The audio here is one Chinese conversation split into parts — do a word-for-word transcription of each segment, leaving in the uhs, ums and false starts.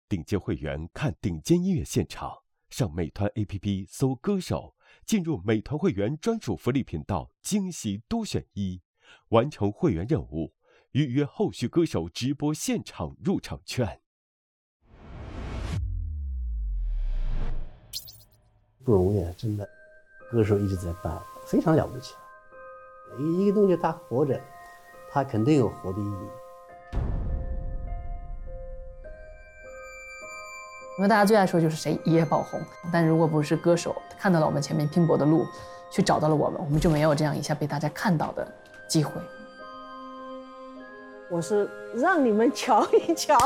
顶尖会员看顶尖音乐现场，上美团 A P P 搜歌手，进入美团会员专属福利频道，惊喜多选一，完成会员任务，预约后续歌手直播现场入场券。 不容易，真的，歌手一直在办，非常了不起。一一个东西它活着，它肯定有活的意义。 因为大家最爱说就是谁一夜爆红，但如果不是歌手看到了我们前面拼搏的路，去找到了我们，我们就没有这样一下被大家看到的机会。 我是让你们瞧一瞧，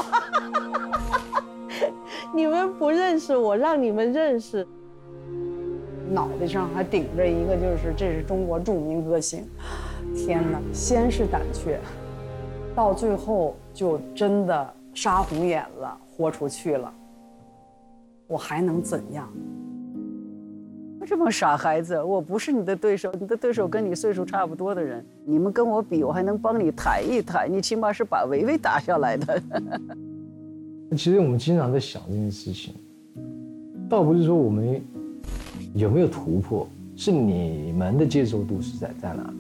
你们不认识我，让你们认识。 脑袋上还顶着一个，就是这是中国著名歌星。天哪，先是胆怯，到最后就真的杀红眼了，豁出去了。我还能怎样？我这帮傻孩子，我不是你的对手，你的对手跟你岁数差不多的人，你们跟我比，我还能帮你抬一抬，你起码是把维维打下来的。 其实我们经常在想这件事情，倒不是说我们有没有突破，是你们的接受度是在在哪里？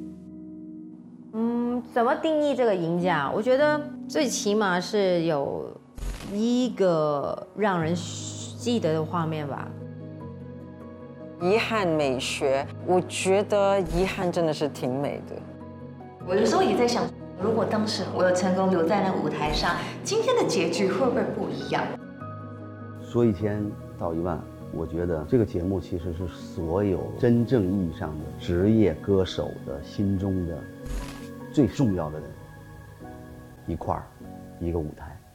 嗯，怎么定义这个赢家？我觉得最起码是有一个让人记得的画面吧。 遗憾美学，我觉得遗憾真的是挺美的。 我有时候也在想，如果当时我有成功留在那舞台上，今天的结局会不会不一样？ 说一千道一万。我觉得这个节目其实是所有真正意义上的职业歌手的心中的最重要的人一块儿，一个舞台。